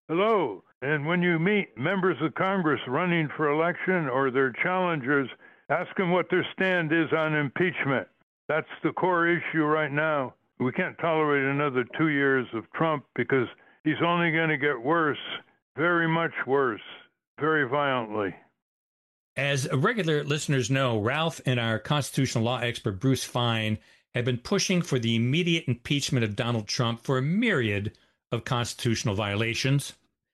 Hello. And when you meet members of Congress running for election or their challengers, ask them what their stand is on impeachment. That's the core issue right now. We can't tolerate another 2 years of Trump because he's only going to get worse, very much worse, very violently. As regular listeners know, Ralph and our constitutional law expert Bruce Fein have been pushing for the immediate impeachment of Donald Trump for a myriad of constitutional violations.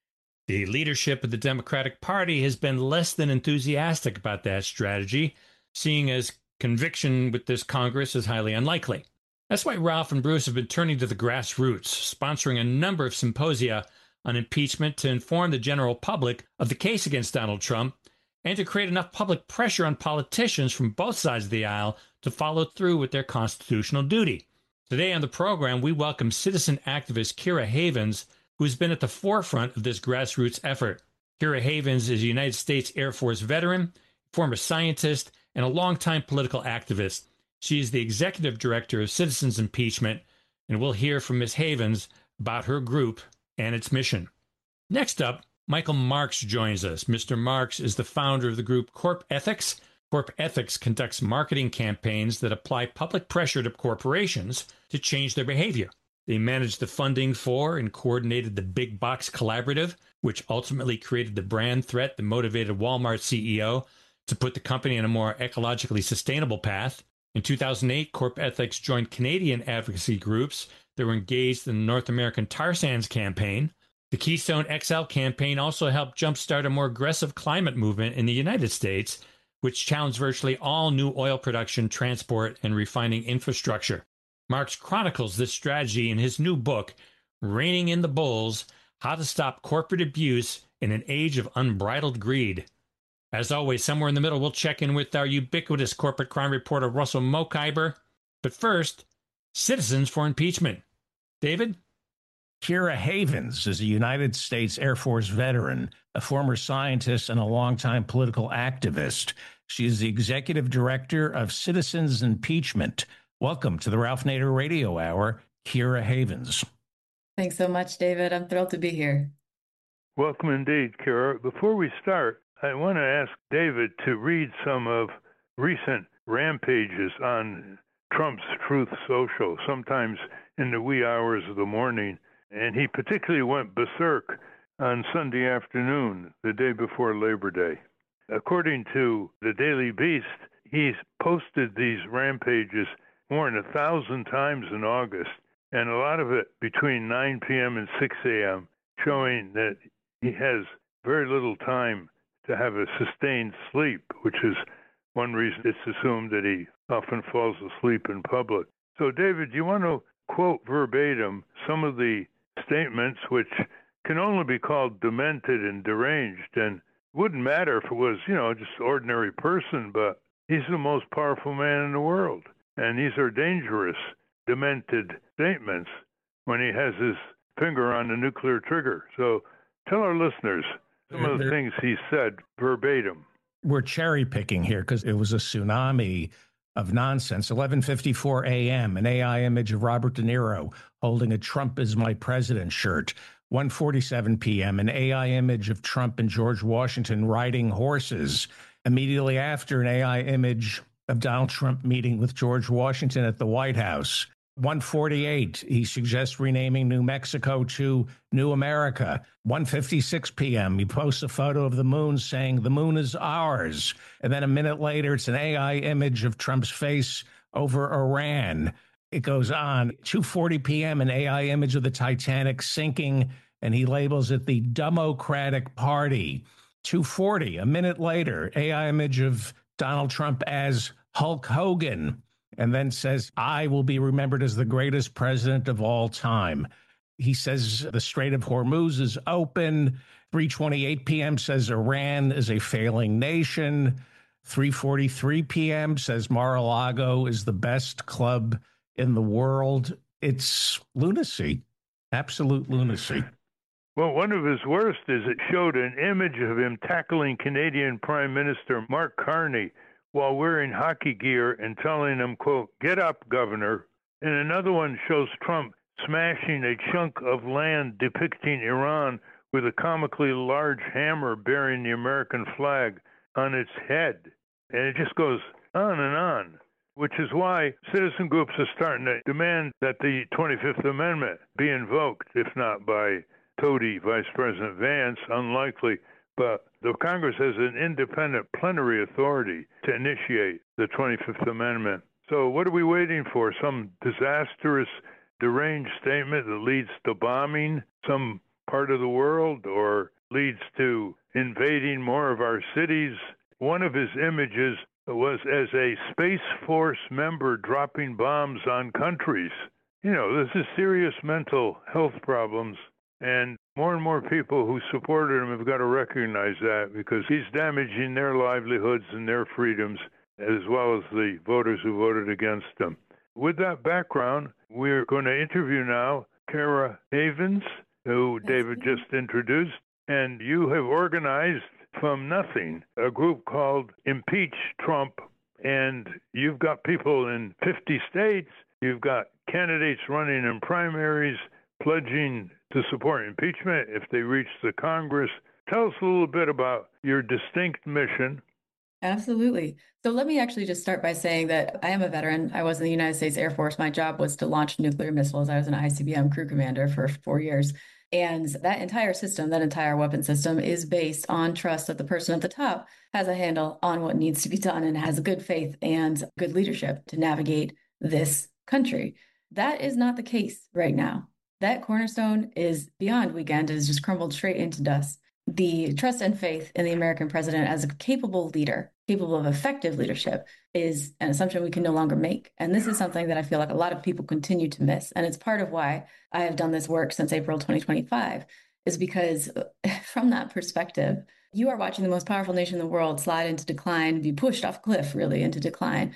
The leadership of the Democratic Party has been less than enthusiastic about that strategy, seeing as conviction with this Congress is highly unlikely. That's why Ralph and Bruce have been turning to the grassroots, sponsoring a number of symposia on impeachment to inform the general public of the case against Donald Trump and to create enough public pressure on politicians from both sides of the aisle to follow through with their constitutional duty. Today on the program, we welcome citizen activist Kira Havens, who's been at the forefront of this grassroots effort. Kira Havens is a United States Air Force veteran, former scientist, and a longtime political activist. She is the executive director of Citizens Impeachment, and we'll hear from Ms. Havens about her group and its mission. Next up, Michael Marks joins us. Mr. Marks is the founder of the group Corp Ethics. Corp Ethics conducts marketing campaigns that apply public pressure to corporations to change their behavior. They managed the funding for and coordinated the Big Box Collaborative, which ultimately created the brand threat that motivated Walmart CEO to put the company on a more ecologically sustainable path. In 2008, Corp Ethics joined Canadian advocacy groups that were engaged in the North American tar sands campaign. The Keystone XL campaign also helped jumpstart a more aggressive climate movement in the United States, which challenged virtually all new oil production, transport, and refining infrastructure. Marks chronicles this strategy in his new book, Reining in the Bulls: How to Stop Corporate Abuse in an Age of Unbridled Greed. As always, somewhere in the middle, we'll check in with our ubiquitous corporate crime reporter, Russell Mokhiber. But first, Citizens for Impeachment. David? Kira Havens is a United States Air Force veteran, a former scientist, and a longtime political activist. She is the executive director of Citizens Impeachment. Welcome to the Ralph Nader Radio Hour, Kira Havens. Thanks so much, David. I'm thrilled to be here. Welcome indeed, Kira. Before we start, I want to ask David to read some of recent rampages on Trump's Truth Social, sometimes in the wee hours of the morning. And he particularly went berserk on Sunday afternoon, the day before Labor Day. According to the Daily Beast, he's posted these rampages more than 1,000 times in August, and a lot of it between 9 p.m. and 6 a.m., showing that he has very little time to have a sustained sleep, which is one reason it's assumed that he often falls asleep in public. So, David, do you want to quote verbatim some of the statements which can only be called demented and deranged, and wouldn't matter if it was, just ordinary person, but he's the most powerful man in the world. And these are dangerous, demented statements when he has his finger on the nuclear trigger. So tell our listeners some of the things he said verbatim. We're cherry picking here because it was a tsunami of nonsense. 11:54 a.m., an AI image of Robert De Niro holding a Trump is my president shirt. 1:47 p.m., an AI image of Trump and George Washington riding horses. Immediately after, an AI image of Donald Trump meeting with George Washington at the White House. 1:48, he suggests renaming New Mexico to New America. 1:56 p.m., he posts a photo of the moon saying, the moon is ours. And then a minute later, it's an AI image of Trump's face over Iran. It goes on. 2:40 p.m., an AI image of the Titanic sinking, and he labels it the Democratic Party. 2:40, a minute later, AI image of Donald Trump as Hulk Hogan, and then says, I will be remembered as the greatest president of all time. He says the Strait of Hormuz is open. 3:28 p.m. says Iran is a failing nation. 3:43 p.m. says Mar-a-Lago is the best club in the world. It's lunacy, absolute lunacy. Well, one of his worst is it showed an image of him tackling Canadian Prime Minister Mark Carney while wearing hockey gear and telling him, quote, get up, governor. And another one shows Trump smashing a chunk of land depicting Iran with a comically large hammer bearing the American flag on its head. And it just goes on and on, which is why citizen groups are starting to demand that the 25th Amendment be invoked, if not by toady Vice President Vance, unlikely, but the Congress has an independent plenary authority to initiate the 25th Amendment. So what are we waiting for? Some disastrous, deranged statement that leads to bombing some part of the world or leads to invading more of our cities? One of his images was as a Space Force member dropping bombs on countries. You know, this is serious mental health problems, and more people who supported him have got to recognize that, because he's damaging their livelihoods and their freedoms, as well as the voters who voted against him. With that background, we're going to interview now Kara Havens, who David just introduced, and you have organized from nothing a group called Impeach Trump, and you've got people in 50 states, you've got candidates running in primaries pledging to support impeachment if they reach the Congress. Tell us a little bit about your distinct mission. Absolutely. So let me actually just start by saying that I am a veteran. I was in the United States Air Force. My job was to launch nuclear missiles. I was an ICBM crew commander for 4 years. And that entire system, that entire weapon system, is based on trust that the person at the top has a handle on what needs to be done and has good faith and good leadership to navigate this country. That is not the case right now. That cornerstone is beyond weekend. It has just crumbled straight into dust. The trust and faith in the American president as a capable leader, capable of effective leadership, is an assumption we can no longer make. And this is something that I feel like a lot of people continue to miss. And it's part of why I have done this work since April 2025, is because from that perspective, you are watching the most powerful nation in the world slide into decline, be pushed off a cliff, really, into decline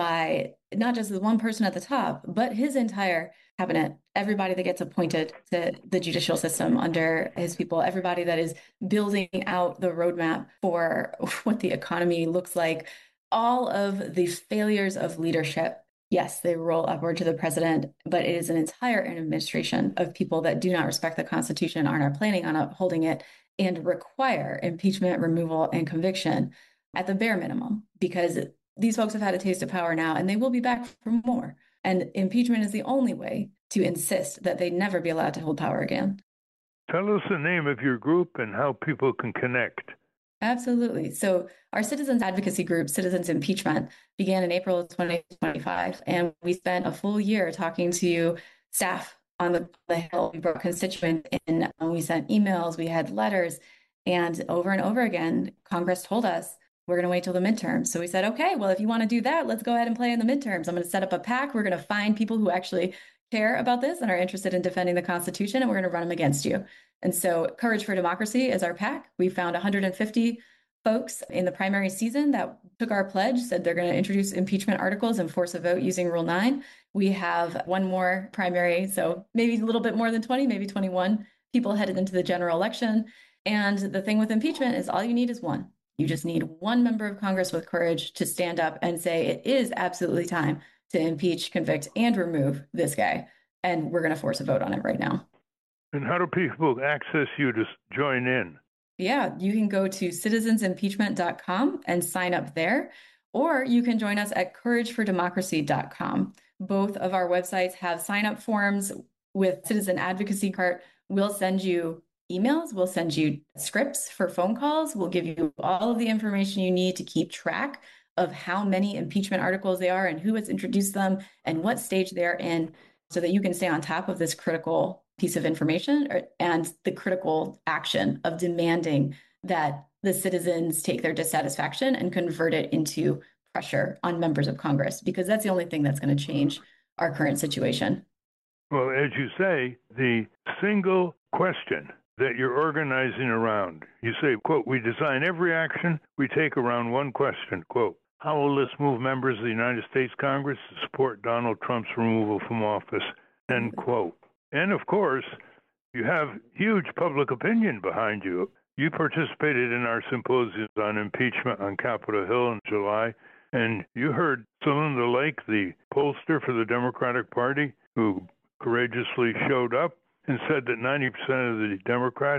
by not just the one person at the top, but his entire cabinet, everybody that gets appointed to the judicial system under his people, everybody that is building out the roadmap for what the economy looks like, all of the failures of leadership. Yes, they roll upward to the president, but it is an entire administration of people that do not respect the Constitution, are planning on upholding it, and require impeachment, removal, and conviction at the bare minimum, because these folks have had a taste of power now, and they will be back for more. And impeachment is the only way to insist that they never be allowed to hold power again. Tell us the name of your group and how people can connect. Absolutely. So our citizens advocacy group, Citizens Impeachment, began in April of 2025, and we spent a full year talking to staff on the Hill. We brought constituents in, we sent emails, we had letters, and over again, Congress told us, we're going to wait till the midterms. So we said, okay, well, if you want to do that, let's go ahead and play in the midterms. I'm going to set up a PAC. We're going to find people who actually care about this and are interested in defending the Constitution, and we're going to run them against you. And so Courage for Democracy is our PAC. We found 150 folks in the primary season that took our pledge, said they're going to introduce impeachment articles and force a vote using Rule 9. We have one more primary, so maybe a little bit more than 20, maybe 21 people headed into the general election. And the thing with impeachment is all you need is one. You just need one member of Congress with courage to stand up and say it is absolutely time to impeach, convict, and remove this guy. And we're going to force a vote on it right now. And how do people access you to join in? Yeah, you can go to citizensimpeachment.com and sign up there, or you can join us at couragefordemocracy.com. Both of our websites have sign-up forms with Citizen Advocacy Cart. We'll send you emails, we'll send you scripts for phone calls, we'll give you all of the information you need to keep track of how many impeachment articles they are and who has introduced them and what stage they're in, so that you can stay on top of this critical piece of information and the critical action of demanding that the citizens take their dissatisfaction and convert it into pressure on members of Congress, because that's the only thing that's going to change our current situation. Well, as you say, the single question that you're organizing around, you say, quote, we design every action we take around one question, quote, how will this move members of the United States Congress to support Donald Trump's removal from office, end quote. And of course, you have huge public opinion behind you. You participated in our symposiums on impeachment on Capitol Hill in July, and you heard Celinda Lake, the pollster for the Democratic Party, who courageously showed up and said that 90% of the Democrats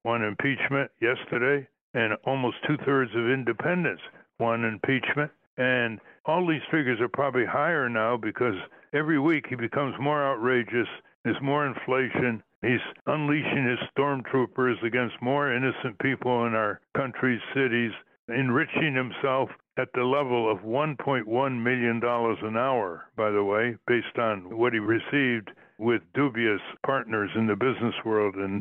one impeachment yesterday, and almost two-thirds of independents, one impeachment. And all these figures are probably higher now because every week he becomes more outrageous. There's more inflation. He's unleashing his stormtroopers against more innocent people in our country's cities, enriching himself at the level of $1.1 million an hour, by the way, based on what he received with dubious partners in the business world in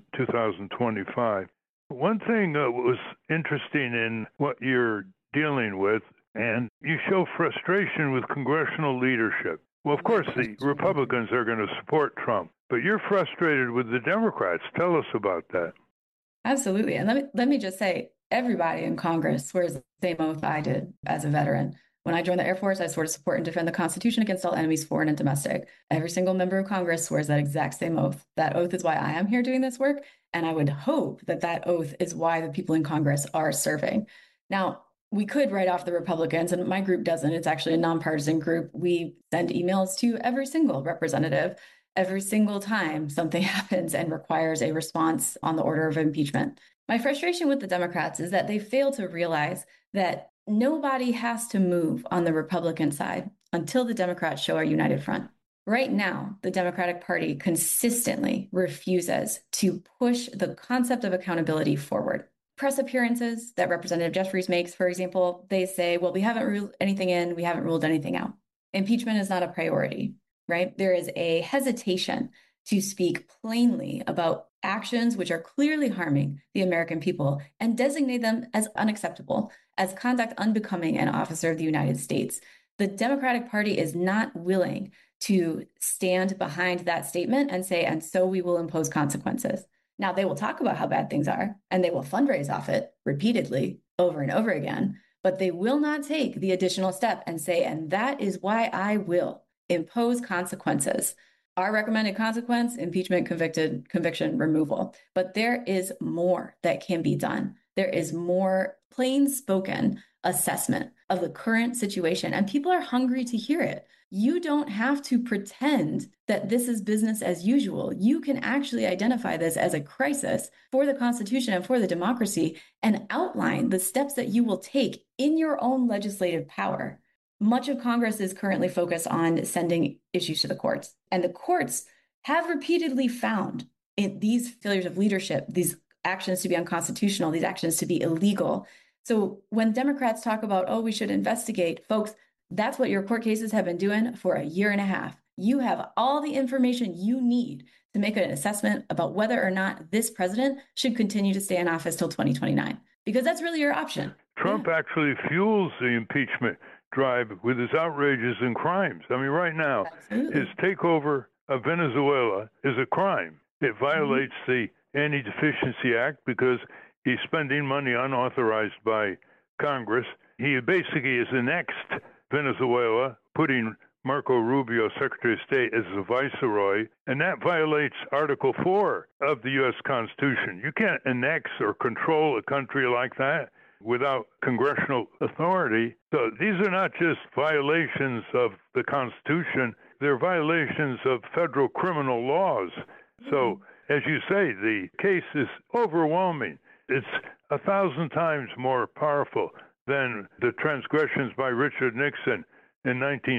2025. One thing that was interesting in what you're dealing with, and you show frustration with congressional leadership. Well, of course, the Republicans are going to support Trump, but you're frustrated with the Democrats. Tell us about that. Absolutely. And let me just say, everybody in Congress swears the same oath I did as a veteran. When I joined the Air Force, I swore to support and defend the Constitution against all enemies, foreign and domestic. Every single member of Congress swears that exact same oath. That oath is why I am here doing this work. And I would hope that that oath is why the people in Congress are serving. Now, we could write off the Republicans, and my group doesn't. It's actually a nonpartisan group. We send emails to every single representative every single time something happens and requires a response on the order of impeachment. My frustration with the Democrats is that they fail to realize that nobody has to move on the Republican side until the Democrats show a united front. Right now, the Democratic Party consistently refuses to push the concept of accountability forward. Press appearances that Representative Jeffries makes, for example, they say, well, we haven't ruled anything in, we haven't ruled anything out. Impeachment is not a priority, right? There is a hesitation to speak plainly about actions which are clearly harming the American people and designate them as unacceptable, as conduct unbecoming an officer of the United States. The Democratic Party is not willing to stand behind that statement and say, and so we will impose consequences. Now, they will talk about how bad things are, and they will fundraise off it repeatedly over and over again, but they will not take the additional step and say, and that is why I will impose consequences. Our recommended consequence, impeachment, conviction, removal. But there is more that can be done. There is more plain spoken assessment of the current situation, and people are hungry to hear it. You don't have to pretend that this is business as usual. You can actually identify this as a crisis for the Constitution and for the democracy and outline the steps that you will take in your own legislative power. Much of Congress is currently focused on sending issues to the courts, and the courts have repeatedly found in these failures of leadership, these actions to be unconstitutional, these actions to be illegal. So when Democrats talk about, oh, we should investigate, folks, that's what your court cases have been doing for a year and a half. You have all the information you need to make an assessment about whether or not this president should continue to stay in office till 2029, because that's really your option. Trump actually fuels the impeachment drive with his outrages and crimes. I mean, right now, his takeover of Venezuela is a crime. It violates the Anti-Deficiency Act because he's spending money unauthorized by Congress. He basically has annexed Venezuela, putting Marco Rubio, Secretary of State, as the viceroy, and that violates Article 4 of the U.S. Constitution. You can't annex or control a country like that without congressional authority. So these are not just violations of the Constitution, they're violations of federal criminal laws. So, as you say, the case is overwhelming. It's 1,000 times more powerful than the transgressions by Richard Nixon in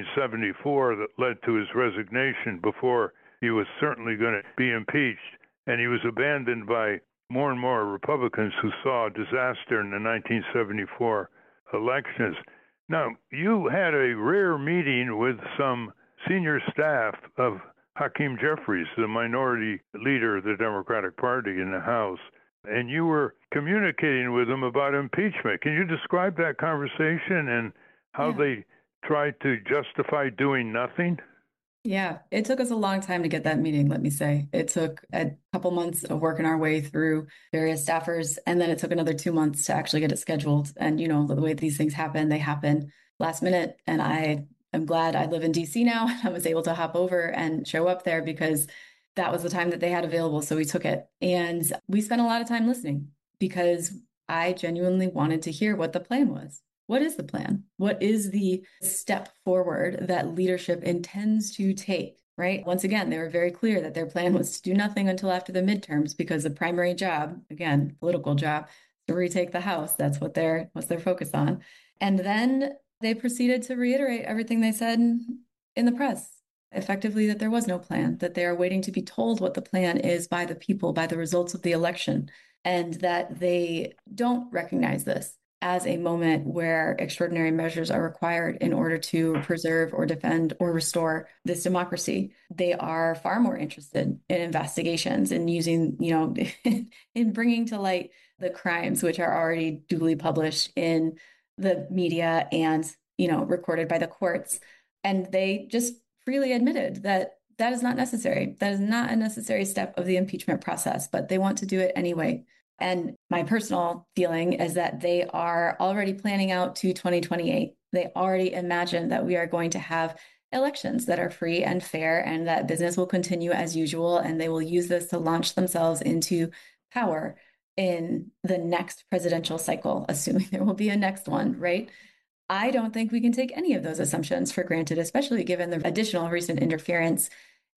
1974 that led to his resignation before he was certainly going to be impeached. And he was abandoned by more and more Republicans who saw disaster in the 1974 elections. Now, you had a rare meeting with some senior staff of Hakeem Jeffries, the minority leader of the Democratic Party in the House, and you were communicating with him about impeachment. Can you describe that conversation and how they tried to justify doing nothing? Yeah, it took us a long time to get that meeting, let me say. It took a couple months of working our way through various staffers, and then it took another 2 months to actually get it scheduled. And, you know, the way these things happen, they happen last minute. And I am glad I live in DC now. I was able to hop over and show up there because that was the time that they had available. So we took it. And we spent a lot of time listening because I genuinely wanted to hear what the plan was. What is the plan? What is the step forward that leadership intends to take right? Once again, they were very clear that their plan was to do nothing until after the midterms because the primary job, again, political job, to retake the House. That's what they're focused on. And then they proceeded to reiterate everything they said in the press, effectively that there was no plan, that they are waiting to be told what the plan is by the people, by the results of the election, and that they don't recognize this as a moment where extraordinary measures are required in order to preserve or defend or restore this democracy. They are far more interested in investigations and using, in bringing to light the crimes which are already duly published in the media and, recorded by the courts. And they just freely admitted that that is not necessary. That is not a necessary step of the impeachment process, but they want to do it anyway. And my personal feeling is that they are already planning out to 2028. They already imagine that we are going to have elections that are free and fair and that business will continue as usual. And they will use this to launch themselves into power in the next presidential cycle, assuming there will be a next one, right? I don't think we can take any of those assumptions for granted, especially given the additional recent interference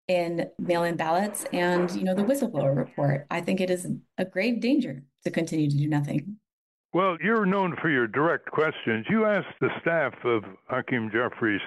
in mail-in ballots and, the whistleblower report. I think it is a grave danger to continue to do nothing. Well, you're known for your direct questions. You asked the staff of Hakeem Jeffries,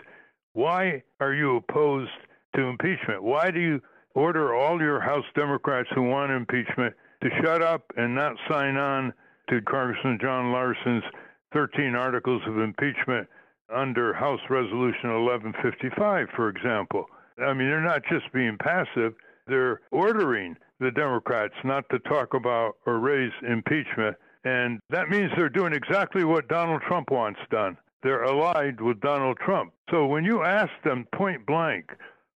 why are you opposed to impeachment? Why do you order all your House Democrats who want impeachment to shut up and not sign on to Congressman John Larson's 13 articles of impeachment under House Resolution 1155, for example? I mean, they're not just being passive, they're ordering the Democrats not to talk about or raise impeachment. And that means they're doing exactly what Donald Trump wants done. They're allied with Donald Trump. So when you ask them point blank,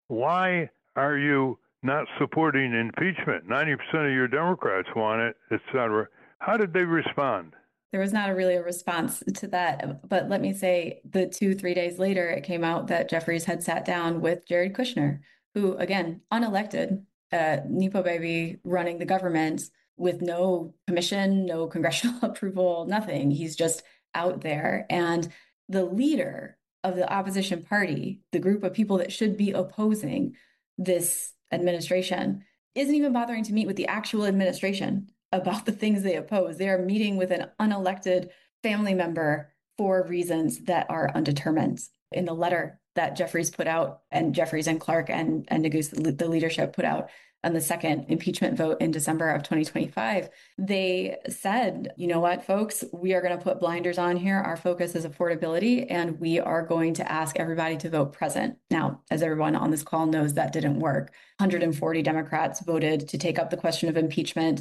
why are you not supporting impeachment? 90% of your Democrats want it, et cetera. How did they respond? There was not really a response to that. But let me say, the 2-3 days later, it came out that Jeffries had sat down with Jared Kushner, who, again, unelected, Nepo baby running the government with no commission, no congressional approval, nothing. He's just out there. And the leader of the opposition party, the group of people that should be opposing this administration, isn't even bothering to meet with the actual administration about the things they oppose. They are meeting with an unelected family member for reasons that are undetermined. In the letter that Jeffries put out, and Jeffries and Clark and Neguse, the leadership, put out on the second impeachment vote in December of 2025, they said, you know what, folks, we are going to put blinders on here. Our focus is affordability, and we are going to ask everybody to vote present. Now, as everyone on this call knows, that didn't work. 140 Democrats voted to take up the question of impeachment.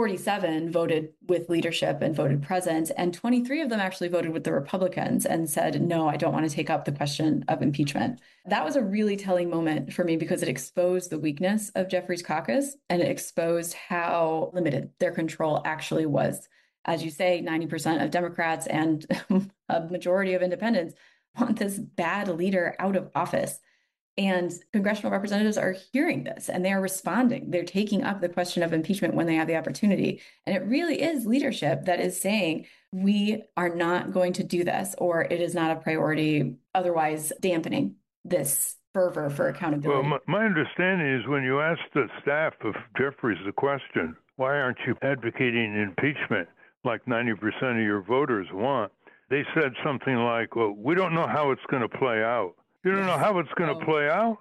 47 voted with leadership and voted present, and 23 of them actually voted with the Republicans and said, no, I don't want to take up the question of impeachment. That was a really telling moment for me because it exposed the weakness of Jeffries' caucus and it exposed how limited their control actually was. As you say, 90% of Democrats and a majority of independents want this bad leader out of office. And congressional representatives are hearing this and they are responding. They're taking up the question of impeachment when they have the opportunity. And it really is leadership that is saying, we are not going to do this, or it is not a priority, otherwise dampening this fervor for accountability. Well, my understanding is when you ask the staff of Jeffries the question, why aren't you advocating impeachment like 90% of your voters want? They said something like, well, we don't know how it's going to play out. You don't know how it's going to play out?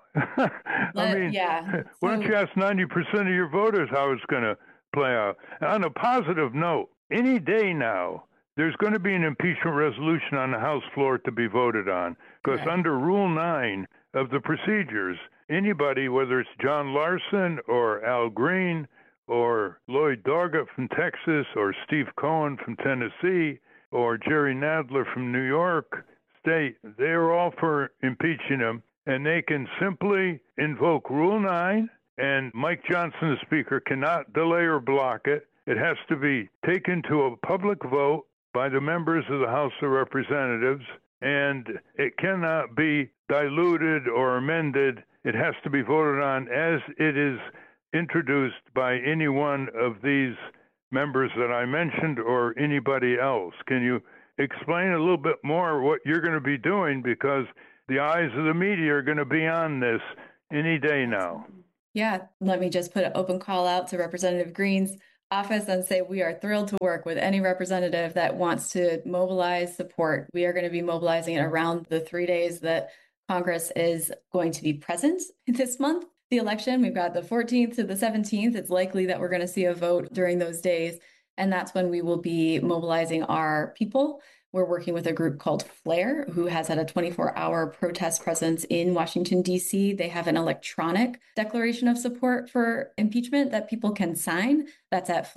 I mean, why don't you ask 90% of your voters how it's going to play out? On a positive note, any day now, there's going to be an impeachment resolution on the House floor to be voted on, because under Rule 9 of the procedures, anybody, whether it's John Larson or Al Green or Lloyd Doggett from Texas or Steve Cohen from Tennessee or Jerry Nadler from New York State, they're all for impeaching him, and they can simply invoke Rule 9, and Mike Johnson, the Speaker, cannot delay or block it. It has to be taken to a public vote by the members of the House of Representatives, and it cannot be diluted or amended. It has to be voted on as it is introduced by any one of these members that I mentioned or anybody else. Can you explain a little bit more what you're going to be doing, because the eyes of the media are going to be on this, Any day now. Yeah, let me just put an open call out to Representative Green's office and say we are thrilled to work with any representative that wants to mobilize support. We are going to be mobilizing it around the 3 days that Congress is going to be present this month. The election, we've got the 14th to the 17th. It's likely that we're going to see a vote during those days. And that's when we will be mobilizing our people. We're working with a group called FLAIR, who has had a 24-hour protest presence in Washington, D.C. They have an electronic declaration of support for impeachment that people can sign. That's at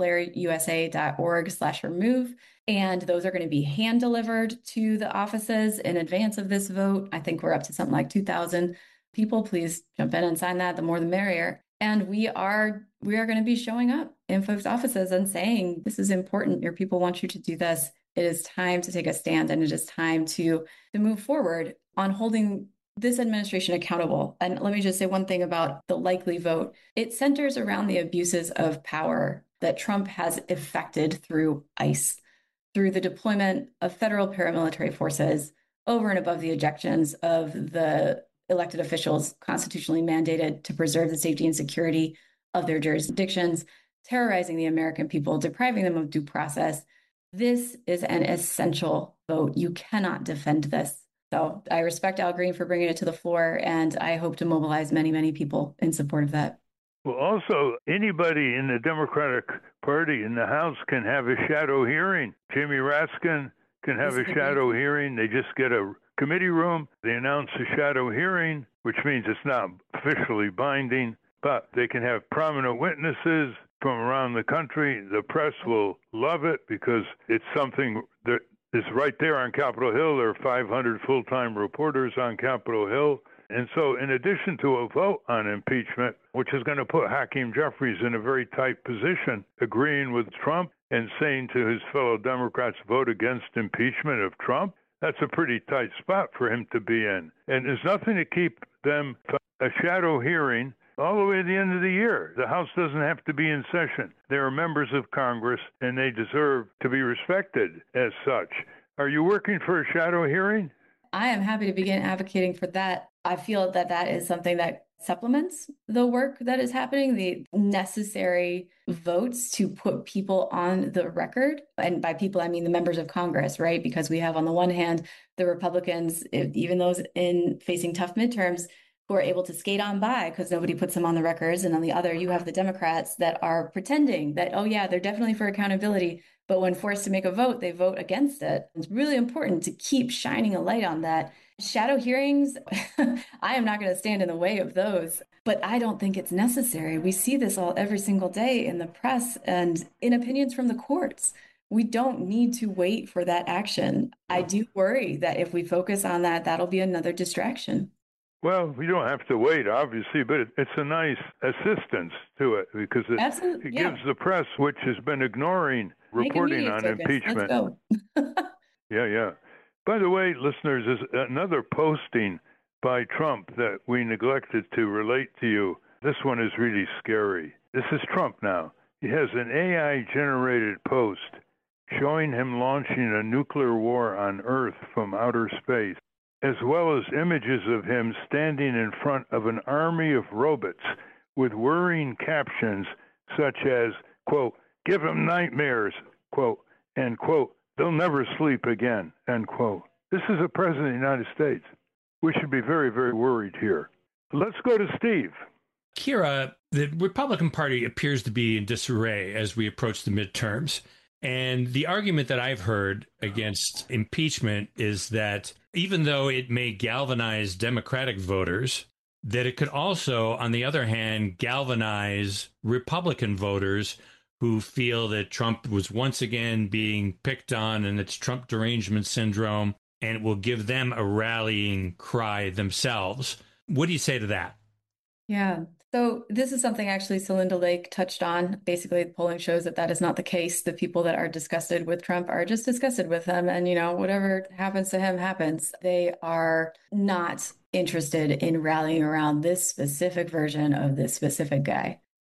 flairusa.org/remove. And those are going to be hand delivered to the offices in advance of this vote. I think we're up to something like 2,000 people. Please jump in and sign that. The more the merrier. And we are going to be showing up in folks' offices and saying, this is important. Your people want you to do this. It is time to take a stand, and it is time to move forward on holding this administration accountable. And let me just say one thing about the likely vote. It centers around the abuses of power that Trump has effected through ICE, through the deployment of federal paramilitary forces over and above the ejections of the elected officials constitutionally mandated to preserve the safety and security of their jurisdictions, terrorizing the American people, depriving them of due process. This is an essential vote. You cannot defend this. So I respect Al Green for bringing it to the floor, and I hope to mobilize many, many people in support of that. Well, also, anybody in the Democratic Party in the House can have a shadow hearing. Jamie Raskin can have a shadow hearing. They just get a committee room. They announce a shadow hearing, which means it's not officially binding, but they can have prominent witnesses from around the country. The press will love it because it's something that is right there on Capitol Hill. There are 500 full-time reporters on Capitol Hill. And so in addition to a vote on impeachment, which is going to put Hakeem Jeffries in a very tight position, agreeing with Trump and saying to his fellow Democrats, vote against impeachment of Trump, that's a pretty tight spot for him to be in. And there's nothing to keep them from a shadow hearing all the way to the end of the year. The House doesn't have to be in session. They are members of Congress, and they deserve to be respected as such. Are you working for a shadow hearing? I am happy to begin advocating for that. I feel that that is something that supplements the work that is happening, the necessary votes to put people on the record. And by people, I mean the members of Congress, right? Because we have on the one hand, the Republicans, even those in facing tough midterms, who are able to skate on by because nobody puts them on the records. And on the other, you have the Democrats that are pretending that, oh yeah, they're definitely for accountability. But when forced to make a vote, they vote against it. It's really important to keep shining a light on that. Shadow hearings, I am not going to stand in the way of those, but I don't think it's necessary. We see this every single day in the press and in opinions from the courts. We don't need to wait for that action. I do worry that if we focus on that, that'll be another distraction. Well, we don't have to wait, obviously, but it's a nice assistance to it because it gives the press, which has been ignoring reporting on impeachment. Let's go. Yeah. By the way, listeners, there's another posting by Trump that we neglected to relate to you. This one is really scary. This is Trump now. He has an AI-generated post showing him launching a nuclear war on Earth from outer space, as well as images of him standing in front of an army of robots with worrying captions such as, quote, give them nightmares, quote, and, quote, they'll never sleep again, end quote. This is a president of the United States. We should be very, very worried here. Let's go to Steve. Kira, the Republican Party appears to be in disarray as we approach the midterms. And the argument that I've heard against impeachment is that even though it may galvanize Democratic voters, that it could also, on the other hand, galvanize Republican voters who feel that Trump was once again being picked on and it's Trump derangement syndrome, and it will give them a rallying cry themselves. What do you say to that? Yeah. So this is something actually Celinda Lake touched on. Basically, the polling shows that that is not the case. The people that are disgusted with Trump are just disgusted with him. And, whatever happens to him happens. They are not interested in rallying around this specific version of this specific guy.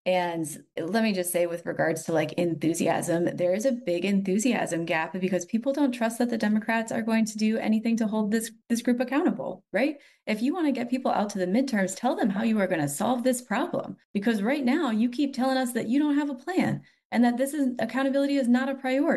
And let me just say, with regards to like enthusiasm, there is a big enthusiasm gap because people don't trust that the Democrats are going to do anything to hold this group accountable, right? If you want to get people out to the midterms, tell them how you are going to solve this problem. Because right now you keep telling us that you don't have a plan and that this is accountability is not a priority.